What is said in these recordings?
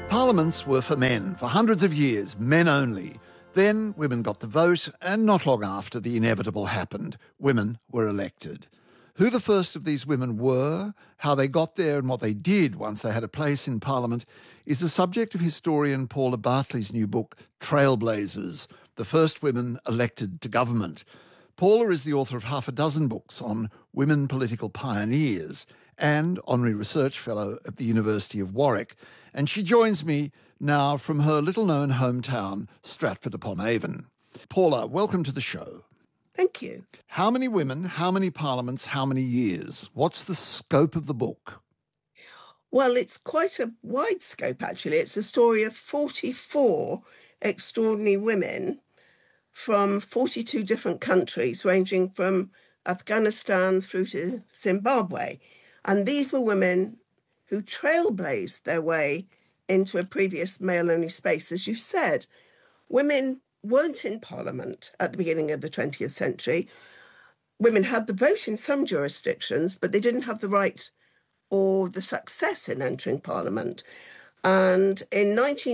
Parliaments were for men. For hundreds of years, men only. Then women got the vote, and not long after, the inevitable happened. Women were elected. Who the first of these women were, how they got there and what they did once they had a place in Parliament is the subject of historian Paula Bartley's new book, Trailblazers, the First Women Elected to Government. Paula is the author of half a dozen books on women political pioneers and honorary research fellow at the University of Warwick. And she joins me now from her little-known hometown, Stratford-upon-Avon. Paula, welcome to the show. Thank you. How many women, how many parliaments, how many years? What's the scope of the book? Well, it's quite a wide scope, actually. It's a story of 44 extraordinary women from 42 different countries, ranging from Afghanistan through to Zimbabwe. And these were women who trailblazed their way into a previous male-only space. As you said, women weren't in Parliament at the beginning of the 20th century. Women had the vote in some jurisdictions, but they didn't have the right or the success in entering Parliament. And in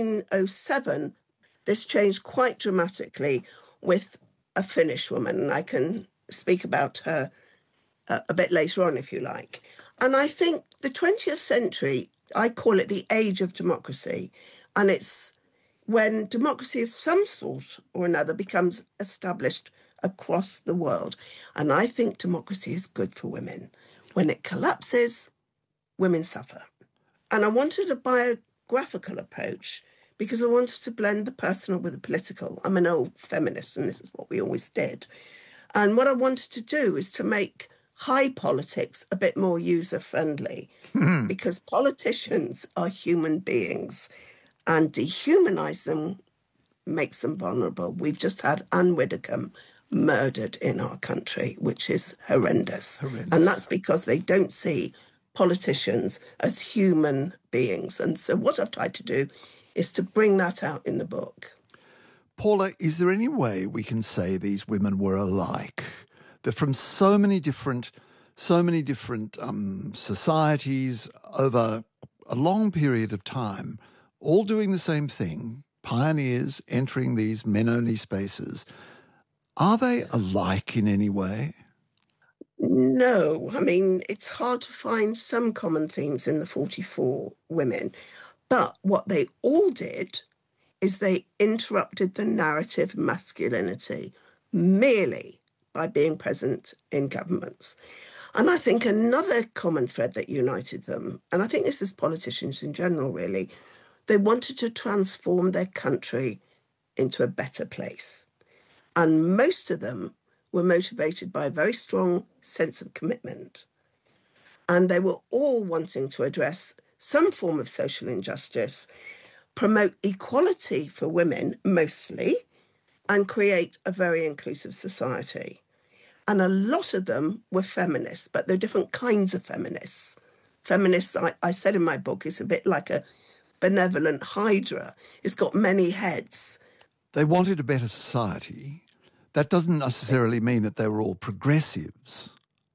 1907, this changed quite dramatically with a Finnish woman, and I can speak about her a bit later on, if you like. And I think the 20th century, I call it the age of democracy, and it's when democracy of some sort or another becomes established across the world. And I think democracy is good for women. When it collapses, women suffer. And I wanted a biographical approach because I wanted to blend the personal with the political. I'm an old feminist, and this is what we always did. And what I wanted to do is to make high politics a bit more user-friendly because politicians are human beings, and dehumanize them makes them vulnerable. We've just had Anne Widdecombe murdered in our country, which is horrendous. And that's because they don't see politicians as human beings. And so what I've tried to do is to bring that out in the book. Paula, is there any way we can say these women were alike? They're from so many different societies over a long period of time, all doing the same thing, pioneers entering these men-only spaces. Are they alike in any way? No. I mean, it's hard to find some common themes in the 44 women. But what they all did is they interrupted the narrative of masculinity merely by being present in governments. And I think another common thread that united them, and I think this is politicians in general really, they wanted to transform their country into a better place. And most of them were motivated by a very strong sense of commitment. And they were all wanting to address some form of social injustice, promote equality for women mostly, and create a very inclusive society. And a lot of them were feminists, but they're different kinds of feminists. Feminists, I said in my book, is a bit like a benevolent hydra. It's got many heads. They wanted a better society. That doesn't necessarily mean that they were all progressives.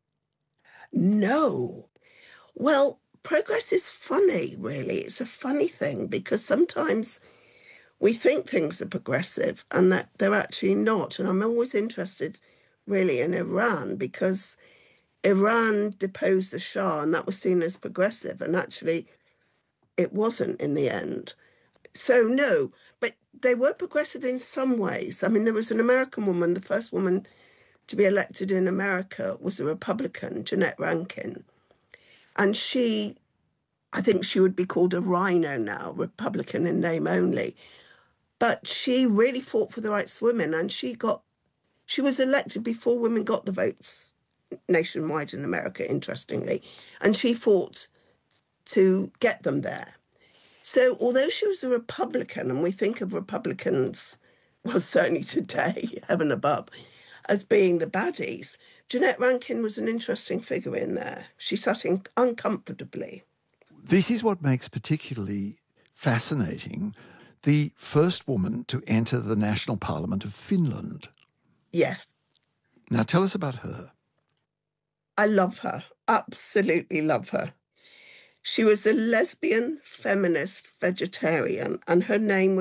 No. Well, progress is funny, really. It's a funny thing because sometimes we think things are progressive and that they're actually not. And I'm always interested, really, in Iran because Iran deposed the Shah and that was seen as progressive. And actually, it wasn't in the end. So, no, but they were progressive in some ways. I mean, there was an American woman, the first woman to be elected in America was a Republican, Jeannette Rankin. And she, I think she would be called a rhino now, Republican in name only. But she really fought for the rights of women, and she was elected before women got the votes nationwide in America, interestingly. And she fought to get them there. So although she was a Republican, and we think of Republicans, well, certainly today, heaven above, as being the baddies, Jeannette Rankin was an interesting figure in there. She sat in uncomfortably. This is what makes particularly fascinating the first woman to enter the National Parliament of Finland. Yes. Now tell us about her. I love her, absolutely love her. She was a lesbian, feminist, vegetarian, and her name